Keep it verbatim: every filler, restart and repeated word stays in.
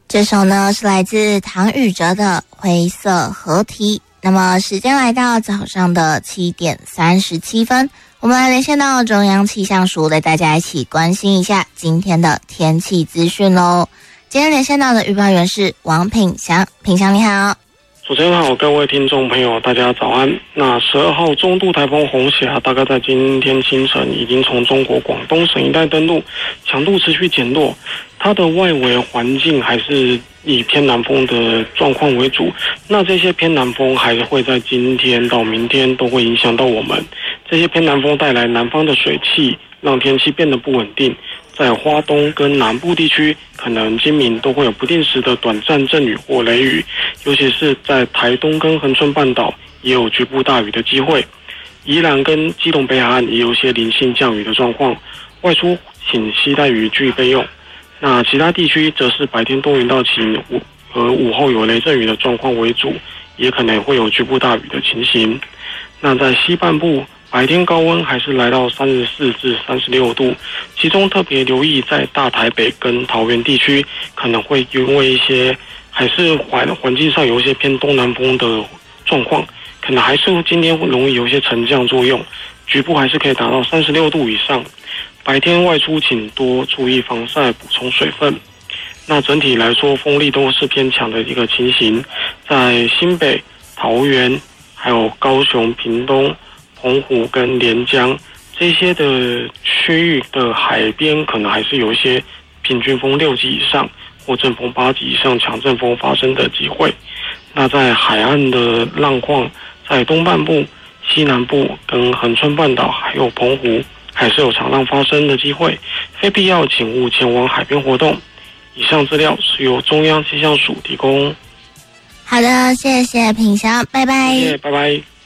这首呢是来自唐禹哲的《灰色河堤》。那么时间来到早上的七点三十七分，我们来连线到中央气象署，带大家一起关心一下今天的天气资讯喽。今天连线到的预报员是王品祥，品祥你好。 主持人好，各位听众朋友，大家早安。那十二号中度台风红霞，大概在今天清晨已经从中国广东省一带登陆，强度持续减弱。它的外围环境还是以偏南风的状况为主。那这些偏南风还会在今天到明天都会影响到我们。这些偏南风带来南方的水汽，让天气变得不稳定。在花东跟南部地区，可能今明都会有不定时的短暂阵雨或雷雨，尤其是在台东跟恒春半岛也有局部大雨的机会。宜兰跟基隆北海岸也有一些零星降雨的状况，外出请携带雨具备用。那其他地区则是白天多云到晴，和午后有雷阵雨的状况为主，也可能会有局部大雨的情形。那在西半部，白天高温还是来到三十四至三十六度，其中特别留意在大台北跟桃园地区，可能会因为一些还是环环境上有一些偏东南风的状况，可能还是今天容易有一些沉降作用，局部还是可以达到三十六度以上。白天外出请多注意防晒，补充水分。那整体来说，风力都是偏强的一个情形，在新北、桃园、还有高雄、屏东、澎湖跟连江这些的区域的海边，可能还是有一些平均风六级以上或阵风八级以上强阵风发生的机会。那在海岸的浪况，在东半部、西南部跟恒春半岛还有澎湖，还是有长浪发生的机会，非必要请勿前往海边活动。以上资料是由中央气象署提供。 好的，谢谢品祥，拜拜。 谢谢，拜拜。